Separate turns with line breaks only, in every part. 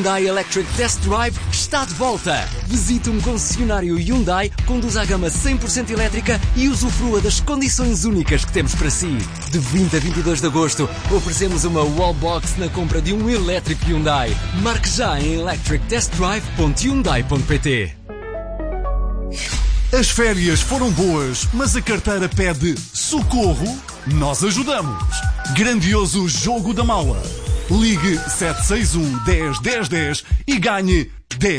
Hyundai Electric Test Drive está de volta. Visite um concessionário Hyundai, conduza a gama 100% elétrica e usufrua das condições únicas que temos para si. De 20 a 22 de agosto, oferecemos uma wallbox na compra de um elétrico Hyundai. Marque já em electrictestdrive.hyundai.pt.
As férias foram boas, mas a carteira pede socorro? Nós ajudamos. Grandioso Jogo da Mala. Ligue 761 10 10 10 e ganhe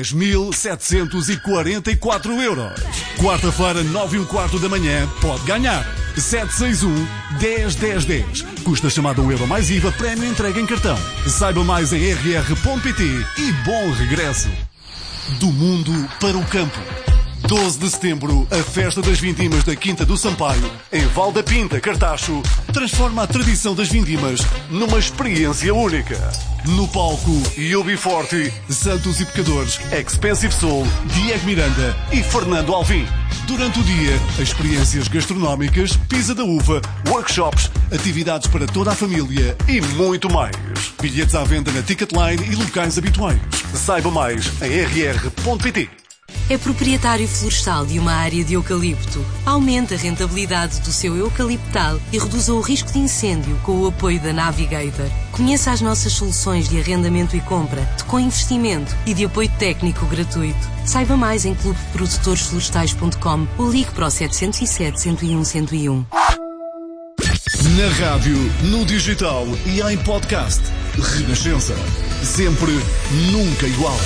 10.744 euros. Quarta-feira, 9h15 da manhã, pode ganhar. 761 10 10 10. Custa chamada €1 mais IVA, prémio entrega em cartão. Saiba mais em rr.pt e bom regresso. Do mundo para o campo. 12 de setembro, a Festa das Vindimas da Quinta do Sampaio, em Val da Pinta, Cartacho, transforma a tradição das vindimas numa experiência única. No palco, Yubi Forte, Santos e Pecadores, Expensive Soul, Diego Miranda e Fernando Alvim. Durante o dia, experiências gastronómicas, pisa da uva, workshops, atividades para toda a família e muito mais. Bilhetes à venda na Ticketline e locais habituais. Saiba mais em rr.pt.
É proprietário florestal de uma área de eucalipto. Aumente a rentabilidade do seu eucaliptal e reduza o risco de incêndio com o apoio da Navigator. Conheça as nossas soluções de arrendamento e compra, de co-investimento e de apoio técnico gratuito. Saiba mais em clubeprodutoresflorestais.com ou ligue para o 707 101 101.
Na rádio, no digital e em podcast. Renascença. Sempre, nunca igual.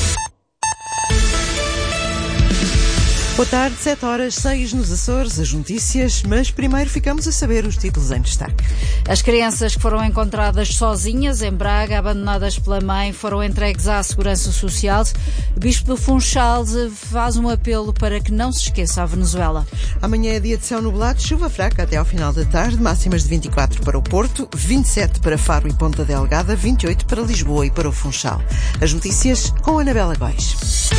Boa tarde, 7h06 nos Açores, as notícias, mas primeiro ficamos a saber os títulos em destaque.
As crianças que foram encontradas sozinhas em Braga, abandonadas pela mãe, foram entregues à Segurança Social. O Bispo do Funchal faz um apelo para que não se esqueça a Venezuela.
Amanhã é dia de céu nublado, chuva fraca até ao final da tarde, máximas de 24 para o Porto, 27 para Faro e Ponta Delgada, 28 para Lisboa e para o Funchal. As notícias com Anabela Góis.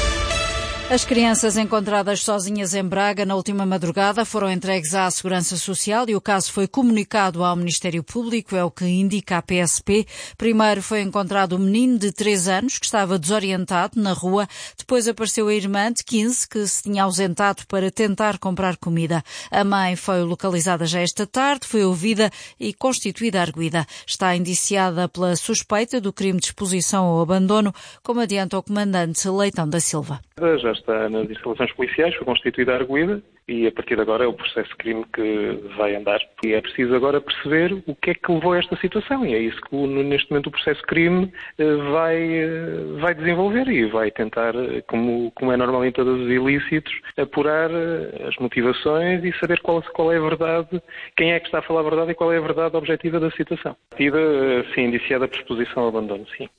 As crianças encontradas sozinhas em Braga na última madrugada foram entregues à Segurança Social e o caso foi comunicado ao Ministério Público, é o que indica a PSP. Primeiro foi encontrado um menino de 3 anos que estava desorientado na rua. Depois apareceu a irmã de 15 que se tinha ausentado para tentar comprar comida. A mãe foi localizada já esta tarde, foi ouvida e constituída arguida. Está indiciada pela suspeita do crime de exposição ao abandono, como adianta o comandante Leitão da Silva.
Já está nas instalações policiais, foi constituída a arguida e a partir de agora é o processo de crime que vai andar. E é preciso agora perceber o que é que levou a esta situação e é isso que neste momento o processo de crime vai desenvolver e vai tentar, como é normal em todos os ilícitos, apurar as motivações e saber qual é a verdade, quem é que está a falar a verdade e qual é a verdade objetiva da situação. Partida, sim, indiciada por exposição ao abandono, sim.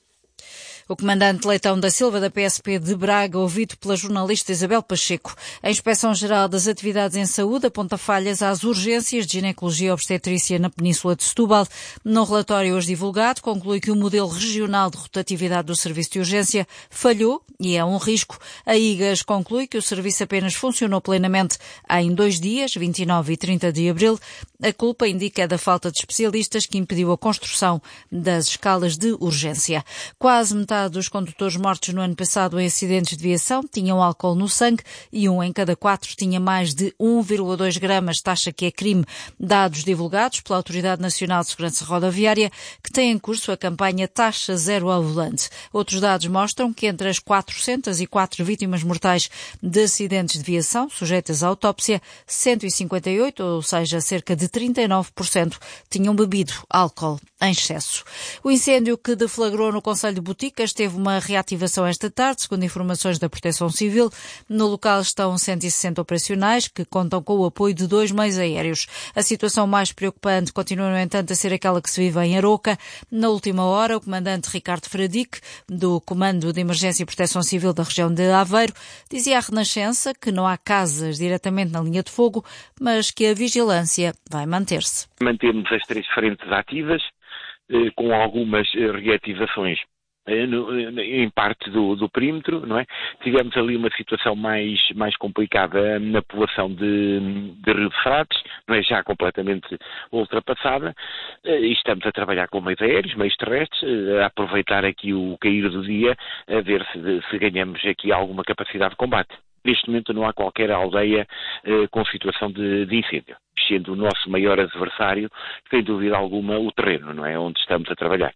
O comandante Leitão da Silva, da PSP de Braga, ouvido pela jornalista Isabel Pacheco. A Inspeção-Geral das Atividades em Saúde aponta falhas às urgências de ginecologia e obstetrícia na Península de Setúbal. No relatório hoje divulgado, conclui que o modelo regional de rotatividade do serviço de urgência falhou e é um risco. A IGAS conclui que o serviço apenas funcionou plenamente em 2 dias, 29 e 30 de abril. A culpa indica da falta de especialistas que impediu a construção das escalas de urgência. Quase metade dos condutores mortos no ano passado em acidentes de viação tinham álcool no sangue e 1 em cada 4 tinha mais de 1,2 gramas, taxa que é crime. Dados divulgados pela Autoridade Nacional de Segurança Rodoviária, que tem em curso a campanha Taxa Zero ao Volante. Outros dados mostram que entre as 404 vítimas mortais de acidentes de viação sujeitas à autópsia, 158, ou seja, cerca de 39%, tinham bebido álcool em excesso. O incêndio que deflagrou no concelho de Boticas teve uma reativação esta tarde, segundo informações da Proteção Civil. No local estão 160 operacionais que contam com o apoio de 2 meios aéreos. A situação mais preocupante continua, no entanto, a ser aquela que se vive em Aroca. Na última hora, o comandante Ricardo Fradique, do Comando de Emergência e Proteção Civil da região de Aveiro, dizia à Renascença que não há casas diretamente na linha de fogo, mas que a vigilância vai manter-se.
Mantemos as 3 frentes ativas, com algumas reativações em parte do perímetro, não é? Tivemos ali uma situação mais complicada na população de Rio de Frades, não é? Já completamente ultrapassada, e estamos a trabalhar com meios aéreos, meios terrestres, a aproveitar aqui o cair do dia, a ver se ganhamos aqui alguma capacidade de combate. Neste momento não há qualquer aldeia com situação de incêndio, sendo o nosso maior adversário, sem dúvida alguma, o terreno, não é? Onde estamos a trabalhar.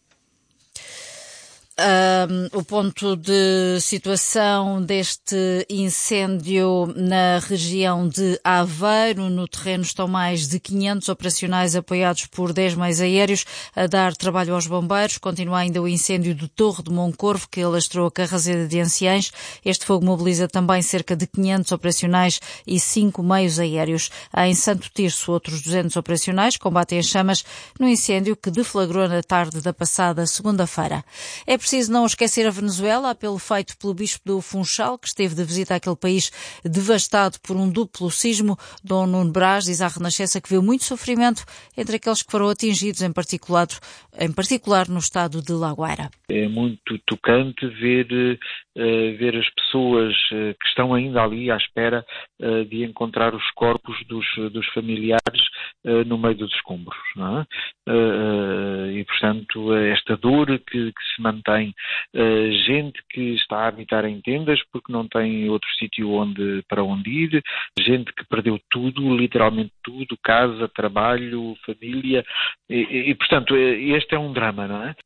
O ponto de situação deste incêndio na região de Aveiro, no terreno estão mais de 500 operacionais apoiados por 10 meios aéreos a dar trabalho aos bombeiros. Continua ainda o incêndio do Torre de Moncorvo, que alastrou a Carraseda de Anciães. Este fogo mobiliza também cerca de 500 operacionais e 5 meios aéreos. Em Santo Tirso, outros 200 operacionais combatem as chamas no incêndio que deflagrou na tarde da passada segunda-feira. É preciso não esquecer a Venezuela, apelo feito pelo Bispo do Funchal, que esteve de visita àquele país devastado por um duplo sismo. Dom Nuno Brás diz à Renascença que viu muito sofrimento entre aqueles que foram atingidos, em particular no estado de La Guaira.
É muito tocante ver as pessoas que estão ainda ali à espera de encontrar os corpos dos familiares no meio dos escombros, não é? E, portanto, esta dor que se mantém, gente que está a habitar em tendas porque não tem outro sítio para onde ir, gente que perdeu tudo, literalmente tudo, casa, trabalho, família, e portanto, este é um drama, não é?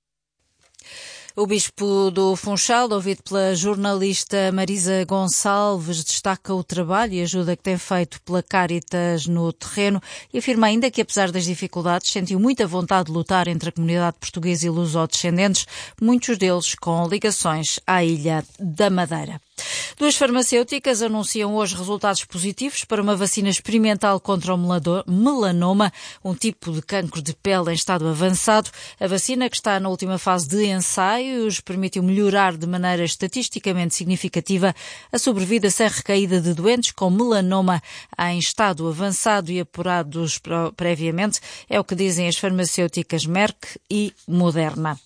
O Bispo do Funchal, ouvido pela jornalista Marisa Gonçalves, destaca o trabalho e ajuda que tem feito pela Caritas no terreno e afirma ainda que, apesar das dificuldades, sentiu muita vontade de lutar entre a comunidade portuguesa e luso-descendentes, muitos deles com ligações à Ilha da Madeira. 2 farmacêuticas anunciam hoje resultados positivos para uma vacina experimental contra o melanoma, um tipo de cancro de pele em estado avançado. A vacina, que está na última fase de ensaios, permitiu melhorar de maneira estatisticamente significativa a sobrevida sem recaída de doentes com melanoma em estado avançado e apurados previamente. É o que dizem as farmacêuticas Merck e Moderna.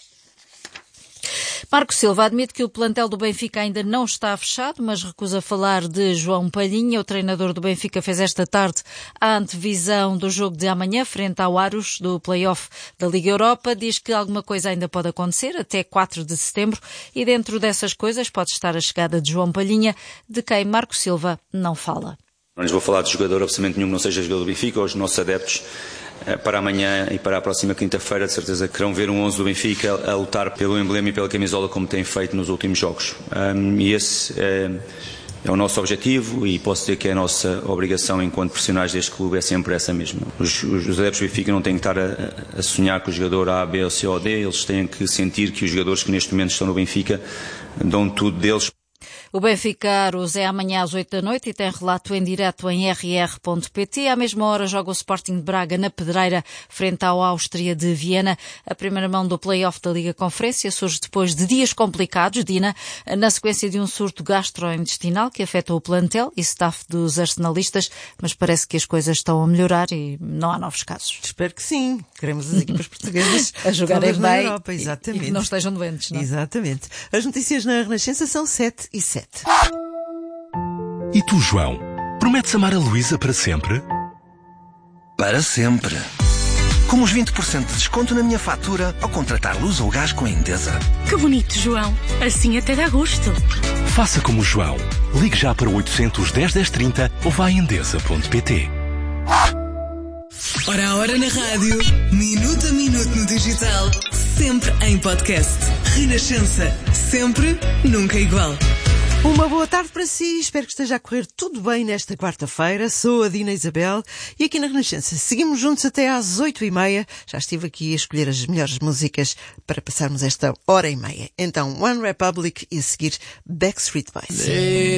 Marco Silva admite que o plantel do Benfica ainda não está fechado, mas recusa falar de João Palhinha. O treinador do Benfica fez esta tarde a antevisão do jogo de amanhã, frente ao Aros, do play-off da Liga Europa. Diz que alguma coisa ainda pode acontecer até 4 de setembro e dentro dessas coisas pode estar a chegada de João Palhinha, de quem Marco Silva não fala.
Não lhes vou falar de jogador, absolutamente nenhum que não seja jogador do Benfica, os nossos adeptos. Para amanhã e para a próxima quinta-feira, de certeza que querão ver um 11 do Benfica a lutar pelo emblema e pela camisola como tem feito nos últimos jogos. E esse é o nosso objetivo e posso dizer que é a nossa obrigação enquanto profissionais deste clube é sempre essa mesma. Os adeptos do Benfica não têm que estar a sonhar com o jogador A, B, C ou D, eles têm que sentir que os jogadores que neste momento estão no Benfica dão tudo deles.
O Benfica-Aros é amanhã às 8 da noite e tem relato em direto em rr.pt. À mesma hora joga o Sporting de Braga na Pedreira, frente ao Áustria de Viena. A primeira mão do play-off da Liga Conferência surge depois de dias complicados, Dina, na sequência de um surto gastrointestinal que afetou o plantel e staff dos arsenalistas, mas parece que as coisas estão a melhorar e não há novos casos.
Espero que sim. Queremos as equipas portuguesas
a jogarem bem
Europa, exatamente.
E que não estejam doentes, não?
Exatamente. As notícias na Renascença são 7 e 7.
E tu, João, prometes amar a Luísa para sempre?
Para sempre. Com os 20% de desconto na minha fatura ao contratar luz ou gás com a Endesa.
Que bonito, João. Assim até dá gosto.
Faça como o João. Ligue já para o 810 1030 ou vá a endesa.pt.
Hora a hora na rádio, minuto a minuto no digital, sempre em podcast. Renascença. Sempre, nunca igual.
Uma boa tarde para si, espero que esteja a correr tudo bem nesta quarta-feira. Sou a Dina Isabel e aqui na Renascença seguimos juntos até às 8h30. Já estive aqui a escolher as melhores músicas para passarmos esta hora e meia. Então, One Republic e a seguir Backstreet Boys.